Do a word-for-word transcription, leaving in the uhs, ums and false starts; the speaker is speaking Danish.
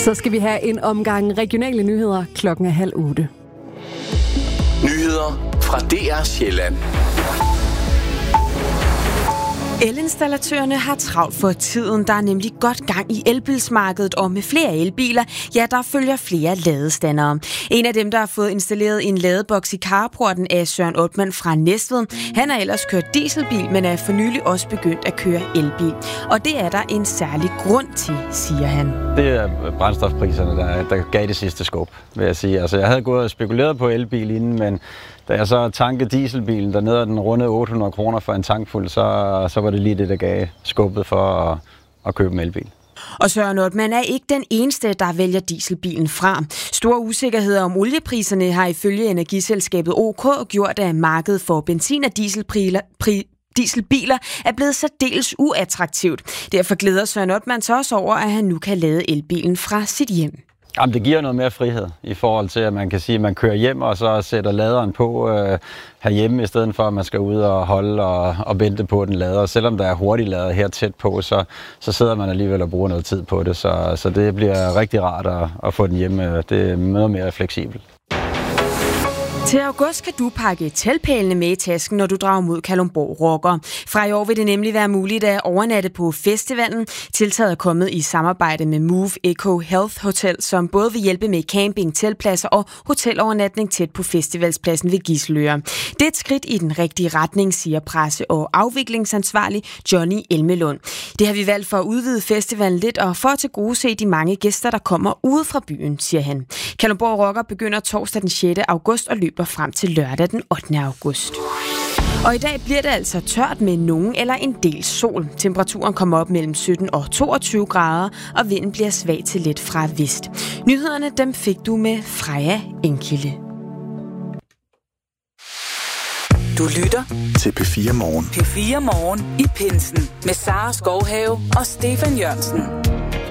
Så skal vi have en omgang regionale nyheder. Klokken er halv otte. Nyheder fra D R Sjælland. Elinstallatørerne har travlt for tiden. Der er nemlig godt gang i elbilsmarkedet, og med flere elbiler, ja, der følger flere ladestandere. En af dem, der har fået installeret en ladeboks i carporten, er Søren Ottmann fra Næstved. Han har ellers kørt dieselbil, men er for nylig også begyndt at køre elbil. Og det er der en særlig grund til, siger han. Det er brændstofpriserne, der, der gav det sidste skub, vil jeg sige. Altså, jeg havde gået og spekuleret på elbil inden, men da jeg så tankede dieselbilen dernede, og den rundede otte hundrede kroner for en tankfuld, så, så var det lige det, der gav skubbet for at, at købe en elbil. Og Søren Ottmann er ikke den eneste, der vælger dieselbilen fra. Store usikkerheder om oliepriserne har ifølge energiselskabet O K gjort, at markedet for benzin- og dieselpriser dieselbiler er blevet særdeles uattraktivt. Derfor glæder Søren Ottmann sig også over, at han nu kan lade elbilen fra sit hjem. Jamen, det giver noget mere frihed i forhold til, at man kan sige, at man kører hjem og så sætter laderen på øh, herhjemme, i stedet for, at man skal ud og holde og, og vente på den lader. Og selvom der er hurtigt lader her tæt på, så, så sidder man alligevel og bruger noget tid på det. Så, så det bliver rigtig rart at, at få den hjemme. Det er noget mere fleksibelt. Til august kan du pakke teltpælene med i tasken, når du drager mod Kalundborg Rocker. Fra i år vil det nemlig være muligt at overnatte på festivalen. Tiltaget er kommet i samarbejde med Move Eco Health Hotel, som både vil hjælpe med camping, teltpladser og hotelovernatning tæt på festivalspladsen ved Gisløre. Det er et skridt i den rigtige retning, siger presse- og afviklingsansvarlig Johnny Elmelund. Det har vi valgt for at udvide festivalen lidt og for at tilgodese de mange gæster, der kommer ude fra byen, siger han. Kalundborg Rocker begynder torsdag den sjette august og løber frem til lørdag den ottende august. Og i dag bliver det altså tørt med nogen eller en del sol. Temperaturen kommer op mellem sytten og toogtyve grader, og vinden bliver svag til let fra vest. Nyhederne dem fik du med Freja Enkilde. Du lytter til P fire Morgen. P fire Morgen i Pinsen med Sara Skovhave og Stefan Jørgensen.